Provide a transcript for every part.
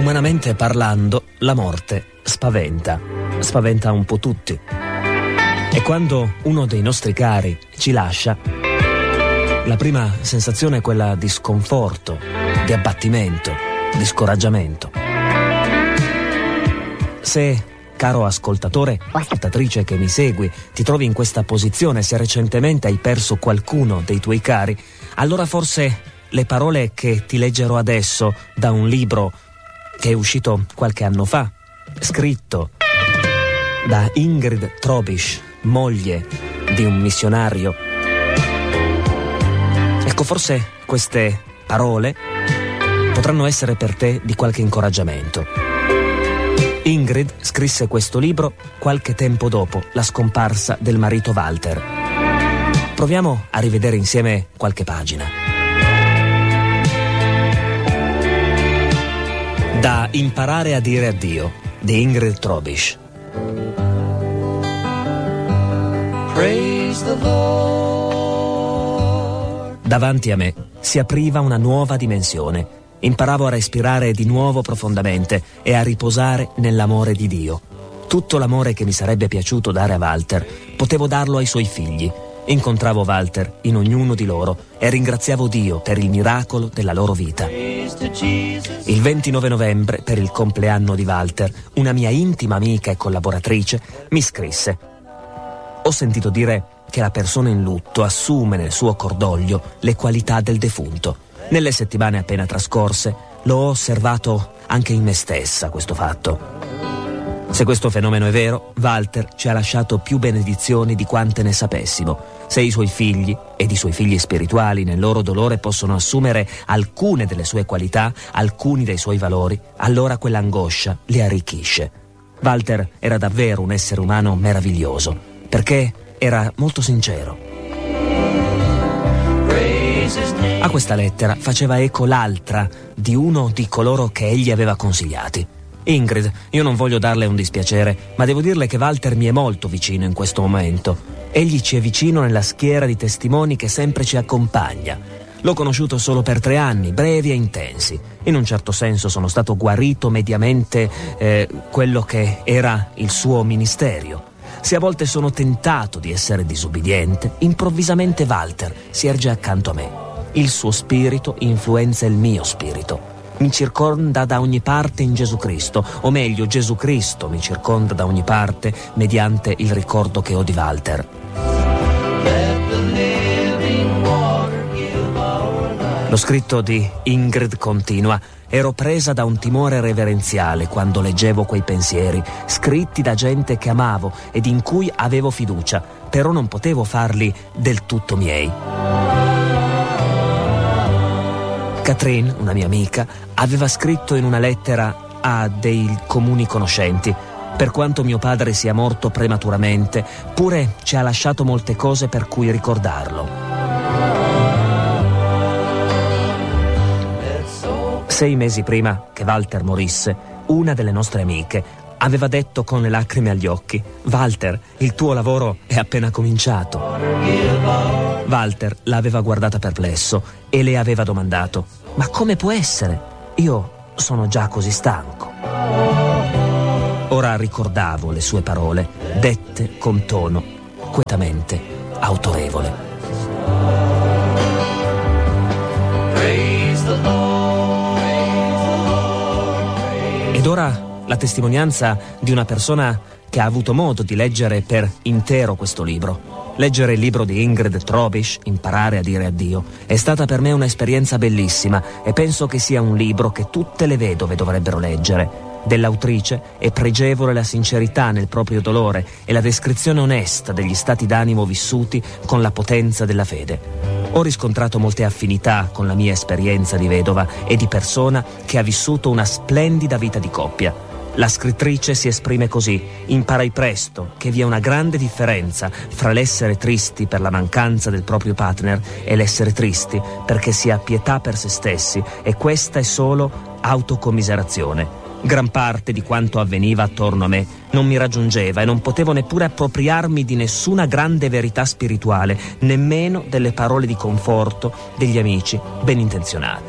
Umanamente parlando, la morte spaventa un po' tutti. E quando uno dei nostri cari ci lascia, la prima sensazione è quella di sconforto, di abbattimento, di scoraggiamento. Se, caro ascoltatore o ascoltatrice che mi segui, ti trovi in questa posizione, se recentemente hai perso qualcuno dei tuoi cari, allora forse le parole che ti leggerò adesso da un libro che è uscito qualche anno fa, scritto da Ingrid Trobisch, moglie di un missionario. Ecco, forse queste parole potranno essere per te di qualche incoraggiamento. Ingrid scrisse questo libro qualche tempo dopo la scomparsa del marito Walter. Proviamo a rivedere insieme qualche pagina. Da imparare a dire addio, di Ingrid Trobisch. Praise the Lord. Davanti a me si apriva una nuova dimensione. Imparavo a respirare di nuovo profondamente e a riposare nell'amore di Dio. Tutto l'amore che mi sarebbe piaciuto dare a Walter, potevo darlo ai suoi figli. Incontravo Walter in ognuno di loro e ringraziavo Dio per il miracolo della loro vita. Il 29 novembre, per il compleanno di Walter, una mia intima amica e collaboratrice mi scrisse: ho sentito dire che la persona in lutto assume nel suo cordoglio le qualità del defunto. Nelle settimane appena trascorse l'ho osservato anche in me stessa questo fatto. Se questo fenomeno è vero, Walter ci ha lasciato più benedizioni di quante ne sapessimo. Se i suoi figli ed i suoi figli spirituali nel loro dolore possono assumere alcune delle sue qualità, alcuni dei suoi valori, allora quell'angoscia li arricchisce. Walter era davvero un essere umano meraviglioso, perché era molto sincero. A questa lettera faceva eco l'altra di uno di coloro che egli aveva consigliati. Ingrid, io non voglio darle un dispiacere, ma devo dirle che Walter mi è molto vicino in questo momento. Egli ci è vicino nella schiera di testimoni che sempre ci accompagna. L'ho conosciuto solo per 3 anni, brevi e intensi. In un certo senso sono stato guarito mediamente quello che era il suo ministerio. Se a volte sono tentato di essere disubbidiente, improvvisamente Walter si erge accanto a me. Il suo spirito influenza il mio spirito. Mi circonda da ogni parte in Gesù Cristo, o meglio, Gesù Cristo mi circonda da ogni parte mediante il ricordo che ho di Walter. Lo scritto di Ingrid continua: ero presa da un timore reverenziale quando leggevo quei pensieri, scritti da gente che amavo ed in cui avevo fiducia, però non potevo farli del tutto miei. Catherine, una mia amica, aveva scritto in una lettera a dei comuni conoscenti: per quanto mio padre sia morto prematuramente, pure ci ha lasciato molte cose per cui ricordarlo. 6 mesi prima che Walter morisse, una delle nostre amiche aveva detto con le lacrime agli occhi: Walter, il tuo lavoro è appena cominciato. Walter l'aveva guardata perplesso e le aveva domandato: ma come può essere? Io sono già così stanco. Ora ricordavo le sue parole, dette con tono quietamente autorevole. Ed ora la testimonianza di una persona che ha avuto modo di leggere per intero questo libro. Leggere il libro di Ingrid Trobisch, Imparare a dire addio, è stata per me un'esperienza bellissima e penso che sia un libro che tutte le vedove dovrebbero leggere. Dell'autrice è pregevole la sincerità nel proprio dolore e la descrizione onesta degli stati d'animo vissuti con la potenza della fede. Ho riscontrato molte affinità con la mia esperienza di vedova e di persona che ha vissuto una splendida vita di coppia. La scrittrice si esprime così: imparai presto che vi è una grande differenza fra l'essere tristi per la mancanza del proprio partner e l'essere tristi perché si ha pietà per se stessi, e questa è solo autocommiserazione. Gran parte di quanto avveniva attorno a me non mi raggiungeva e non potevo neppure appropriarmi di nessuna grande verità spirituale, nemmeno delle parole di conforto degli amici ben intenzionati.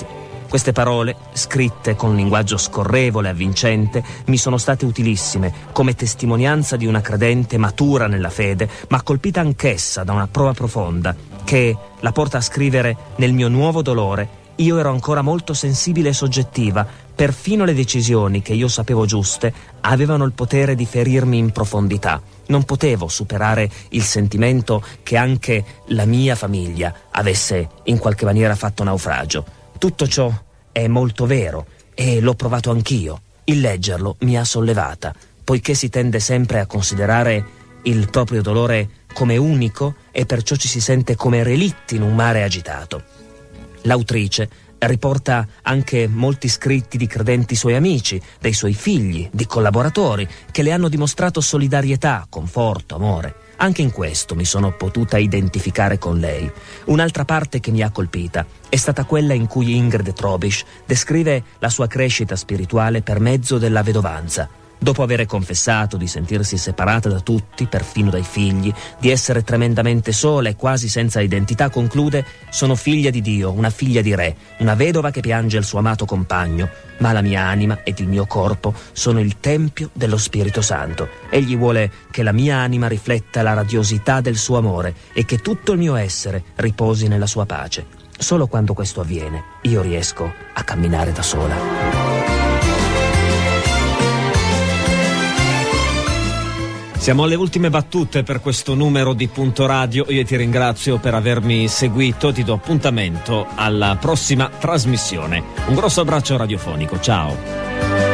Queste parole, scritte con un linguaggio scorrevole e avvincente, mi sono state utilissime come testimonianza di una credente matura nella fede, ma colpita anch'essa da una prova profonda, che la porta a scrivere: nel mio nuovo dolore io ero ancora molto sensibile e soggettiva, perfino le decisioni che io sapevo giuste avevano il potere di ferirmi in profondità. Non potevo superare il sentimento che anche la mia famiglia avesse in qualche maniera fatto naufragio. Tutto ciò è molto vero e l'ho provato anch'io. Il leggerlo mi ha sollevata, poiché si tende sempre a considerare il proprio dolore come unico e perciò ci si sente come relitti in un mare agitato. L'autrice riporta anche molti scritti di credenti suoi amici, dei suoi figli, di collaboratori che le hanno dimostrato solidarietà, conforto, amore. Anche in questo mi sono potuta identificare con lei. Un'altra parte che mi ha colpita è stata quella in cui Ingrid Trobisch descrive la sua crescita spirituale per mezzo della vedovanza. Dopo aver confessato di sentirsi separata da tutti, perfino dai figli, di essere tremendamente sola e quasi senza identità, conclude: sono figlia di Dio, una figlia di re, una vedova che piange il suo amato compagno, ma la mia anima ed il mio corpo sono il tempio dello Spirito Santo. Egli vuole che la mia anima rifletta la radiosità del suo amore e che tutto il mio essere riposi nella sua pace. Solo quando questo avviene, io riesco a camminare da sola. Siamo alle ultime battute per questo numero di Punto Radio. Io ti ringrazio per avermi seguito, ti do appuntamento alla prossima trasmissione. Un grosso abbraccio radiofonico, ciao.